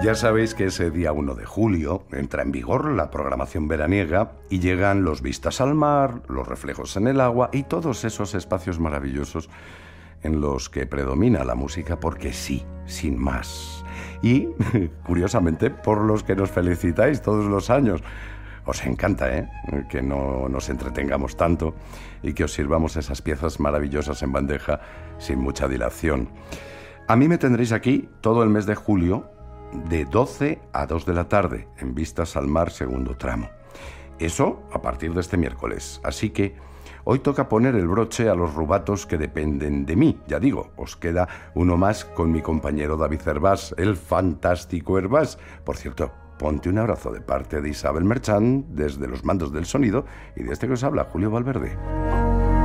Ya sabéis que ese día 1 de julio entra en vigor la programación veraniega y llegan los vistas al mar, los reflejos en el agua y todos esos espacios maravillosos en los que predomina la música porque sí, sin más. Y, curiosamente, por los que nos felicitáis todos los años. Os encanta, que no nos entretengamos tanto y que os sirvamos esas piezas maravillosas en bandeja sin mucha dilación. A mí me tendréis aquí todo el mes de julio, de 12 a 2 de la tarde, en Vistas al Mar, segundo tramo. Eso a partir de este miércoles. Así que hoy toca poner el broche a los rubatos que dependen de mí. Ya digo, os queda uno más con mi compañero David Hervás, el fantástico Hervás. Por cierto, ponte un abrazo de parte de Isabel Merchant desde los mandos del sonido y de este que os habla, Julio Valverde.